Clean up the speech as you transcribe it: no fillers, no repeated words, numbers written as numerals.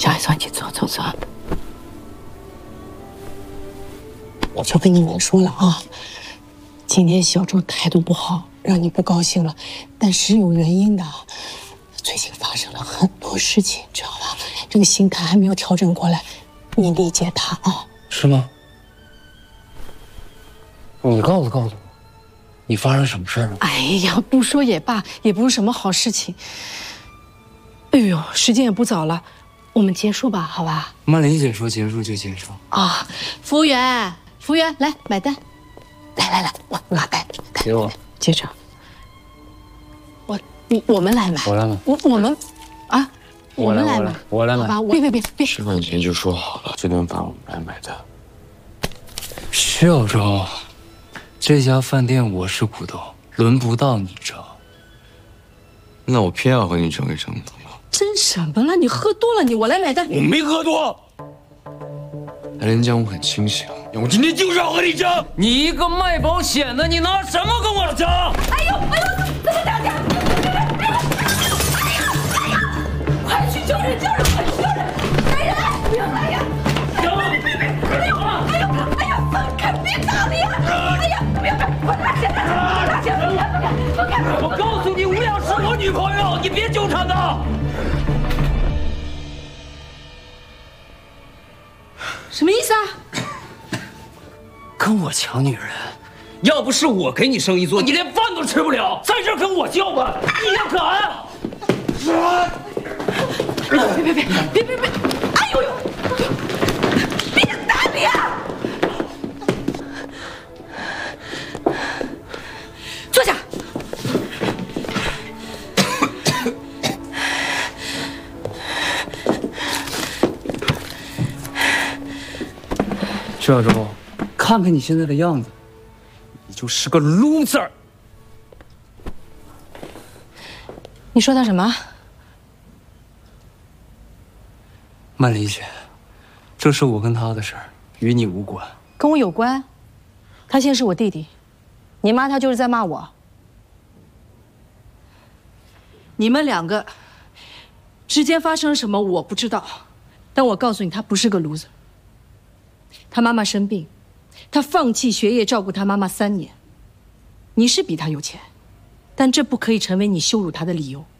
小海桑，你坐。我就跟你们说了啊，今天小周态度不好，让你不高兴了，但是有原因的。最近发生了很多事情，知道吧？这个心态还没有调整过来，你理解他啊？ 是吗？你告诉我，你发生什么事了？ 哎呀，不说也罢，也不是什么好事情。哎呦，时间也不早了，我们结束吧，好吧？ 曼琳姐说结束就结束啊！服务员，来买单。来，我拿单， 给我结账。我们来买， 我来买， 我们啊，我们来买， 我来买。 好吧，别， 吃饭前就说好了，这顿饭我们来买的。 徐小周，这家饭店我是股东，轮不到你争。 那我偏要和你争一争，怎么了？ 争什么了？你喝多了，我来买单。 我没喝多。蓝连江，我很清醒，我今天就是要和你争。 你一个卖保险的，你拿什么跟我争？ 哎呦，怎么打架？快去救人！快去救人！来人！不要来呀！哎呀，放开！别打了呀！哎呀，不要！快拿钱！放开！ 我告诉你，吴雅是我女朋友，你别纠缠她。 什么意思啊？ 跟我抢女人，要不是我给你生意做，你连饭都吃不了，在这儿跟我叫板，你也敢？ 别！哎呦！ 别打你啊！ 坐下。 徐小周，看看你现在的样子，你就是个 loser。 你说他什么？ 曼丽姐，这是我跟他的事儿，与你无关。 跟我有关。他现在是我弟弟，你骂他就是在骂我。你们两个之间发生了什么我不知道，但我告诉你，他不是个 loser。他妈妈生病，他放弃学业照顾他妈妈3年。你是比他有钱，但这不可以成为你羞辱他的理由。